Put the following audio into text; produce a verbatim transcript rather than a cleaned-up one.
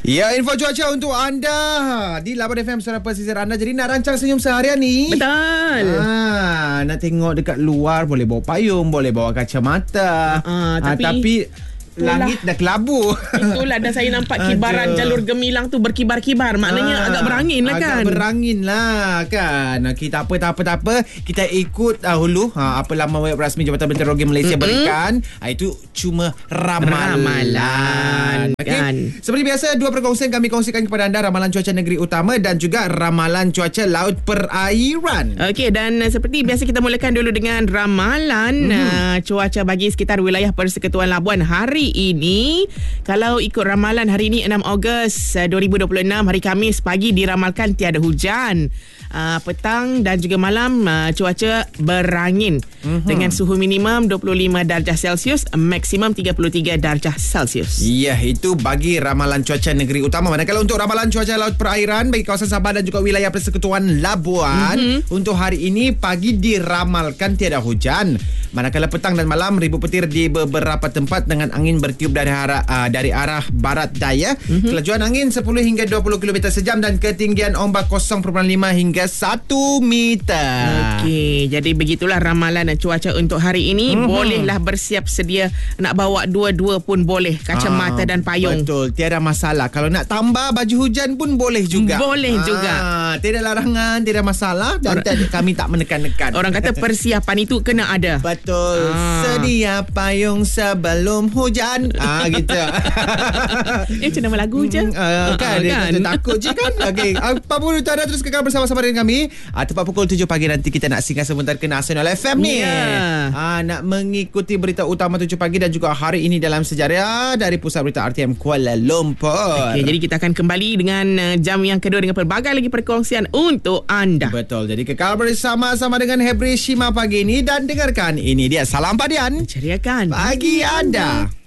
Ya, info cuaca untuk anda di Lapan F M Suara Pesisir anda. Jadi nak rancang senyum seharian ni. Betul. Ah, nak tengok dekat luar boleh bawa payung, boleh bawa kacamata. Ah, tapi, ah, tapi langit dah kelabu. Itulah dah saya nampak kibaran jalur gemilang tu berkibar-kibar. Maknanya ah, agak berangin lah kan. Agak berangin lah kan. Okey, tak apa, tak apa, tak apa. Kita ikut dahulu ha, apa laman web rasmi Jabatan Meteorologi Malaysia mm-hmm. berikan. Ha, itu cuma ramalan. Ramalan okay. Kan. Seperti biasa, dua perkongsian kami kongsikan kepada anda. Ramalan cuaca negeri utama dan juga ramalan cuaca laut perairan. Okey, dan seperti biasa kita mulakan dulu dengan ramalan mm-hmm. uh, cuaca bagi sekitar wilayah Persekutuan Labuan hari ini. Kalau ikut ramalan hari ini enam Ogos dua ribu dua puluh enam, hari Khamis, pagi diramalkan tiada hujan. Uh, petang dan juga malam uh, cuaca berangin uh-huh. dengan suhu minimum dua puluh lima darjah Celsius, maksimum tiga puluh tiga darjah Celsius. Ya, itu bagi ramalan cuaca negeri utama. Manakala untuk ramalan cuaca laut perairan bagi kawasan Sabah dan juga wilayah Persekutuan Labuan, uh-huh. untuk hari ini pagi diramalkan tiada hujan. Manakala petang dan malam ribu petir di beberapa tempat dengan angin bertiup dari arah uh, dari arah barat daya. Uh-huh. Kelajuan angin sepuluh hingga dua puluh kilometer sejam dan ketinggian ombak kosong perpuluhan lima hingga satu meter. Okey, jadi begitulah ramalan cuaca untuk hari ini. Uh-huh. Bolehlah bersiap sedia nak bawa dua-dua pun boleh, kacamata ah, dan payung. Betul, tiada masalah. Kalau nak tambah baju hujan pun boleh juga. Boleh ah, juga. Tiada larangan, tiada masalah dan Or- kami tak menekan-nekan. Orang kata persiapan itu kena ada. Betul. Ah. Sedia payung sebelum hujan. Ah gitu. Ini macam nama lagu je. Hmm, uh, kan, ah, kan? Takut je kan. Okey, apa pun itu anda terus kekal bersama-sama dengan kami. Ah, tepat pukul tujuh pagi nanti kita nak singgah sebentar ke Nasional F M ni. Yeah. Ah, nak mengikuti berita utama tujuh pagi dan juga hari ini dalam sejarah dari Pusat Berita R T M Kuala Lumpur. Okey, jadi kita akan kembali dengan uh, jam yang kedua dengan pelbagai lagi perkongsian untuk anda. Betul. Jadi kekal bersama-sama dengan Hebri Shima pagi ini dan dengarkan ini dia Salam Padian. Ceriakan Bagi anda.